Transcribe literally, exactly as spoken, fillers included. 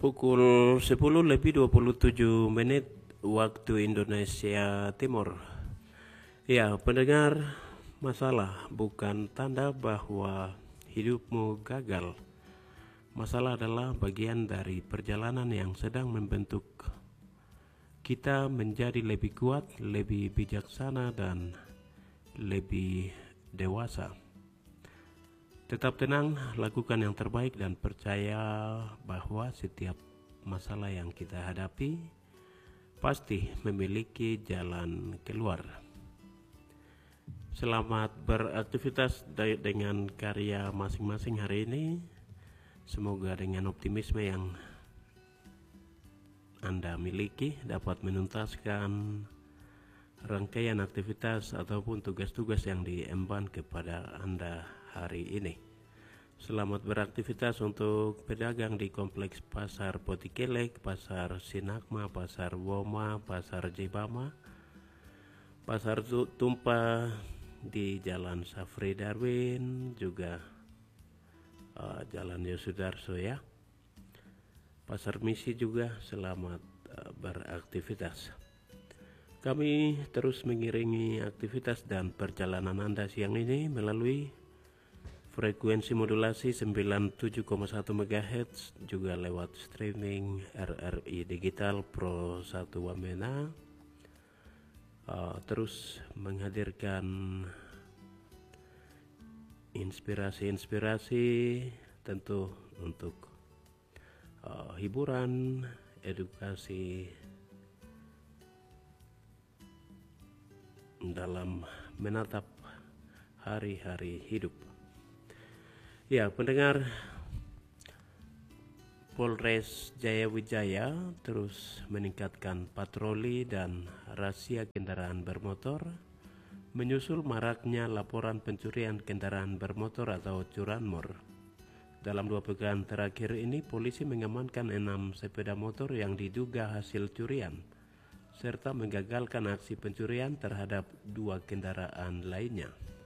Pukul sepuluh lebih dua puluh tujuh menit waktu Indonesia Timur. Ya, pendengar, masalah bukan tanda bahwa hidupmu gagal. Masalah adalah bagian dari perjalanan yang sedang membentuk kita menjadi lebih kuat, lebih bijaksana, dan lebih dewasa. Tetap tenang, lakukan yang terbaik, dan percaya bahwa setiap masalah yang kita hadapi pasti memiliki jalan keluar. Selamat beraktivitas dengan karya masing-masing hari ini. Semoga dengan optimisme yang Anda miliki dapat menuntaskan rangkaian aktivitas ataupun tugas-tugas yang diemban kepada Anda hari ini. Selamat beraktivitas untuk pedagang di kompleks Pasar Potikelek, Pasar Sinagma, Pasar Woma, Pasar Jebama, Pasar Tumpah di Jalan Safri Darwin, juga uh, Jalan Yosudarso ya. Pasar Misi juga selamat uh, beraktivitas. Kami terus mengiringi aktivitas dan perjalanan Anda siang ini melalui frekuensi modulasi sembilan puluh tujuh koma satu megahertz, juga lewat streaming R R I Digital Pro satu Wamena. Uh, terus menghadirkan inspirasi-inspirasi tentu untuk uh, hiburan, edukasi dalam menatap hari-hari hidup. Ya, pendengar, Polres Jayawijaya terus meningkatkan patroli dan razia kendaraan bermotor menyusul maraknya laporan pencurian kendaraan bermotor atau curanmor. Dalam dua pekan terakhir ini, polisi mengamankan enam sepeda motor yang diduga hasil curian, serta menggagalkan aksi pencurian terhadap dua kendaraan lainnya.